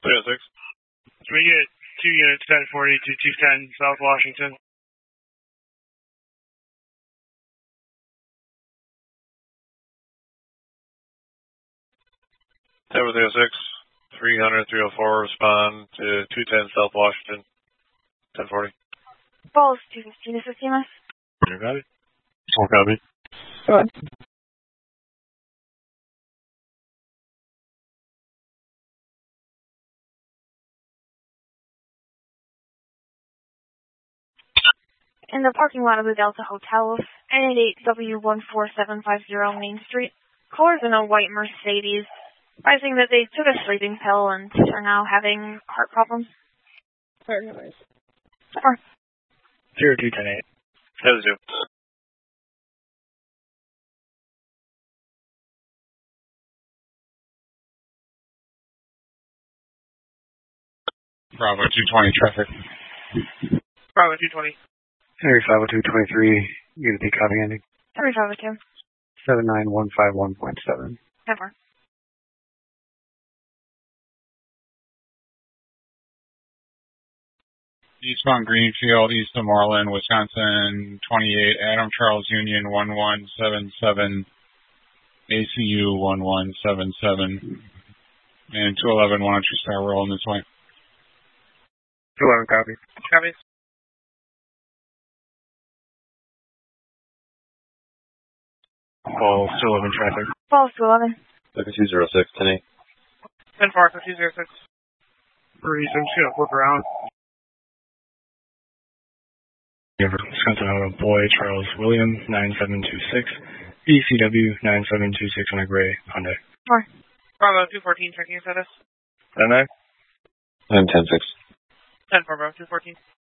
306. We get 2 units 1040 to 210 South Washington. Tower 306. 300, 304, respond to 210 South Washington. 1040. Falls 215 to 15 miles. You got it. All copy. Go ahead. In the parking lot of the Delta Hotel, N88W14750 Main Street. Callers in a white Mercedes, advising that they took a sleeping pill and are now having heart problems. Heart noise. 02108. 02. Bravo 220 traffic. Bravo 220. Henry 50223, Unity copy ending. Henry 502. 79151.7. Never. Eastbound Greenfield, east of Marlin, Wisconsin, 28, Adam Charles Union 1177, ACU 1177, and 211 100 Star rolling this way. 211 copy. Copy. Falls 211 traffic. Falls 211. 5206, 10-8. 10-4, 5206. Breeze, I'm just going to flip around. Wisconsin Auto Boy Charles William 9726, BCW 9726 on a gray Hyundai. Bravo 214, checking status. 10-9. I'm 10-6. 10-4, Bravo 214.